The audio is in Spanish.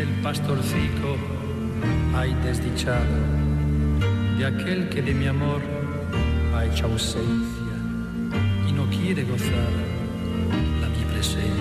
el pastorcico, ay desdichado, de aquel que de mi amor ha hecho ausencia y no quiere gozar la mi presencia.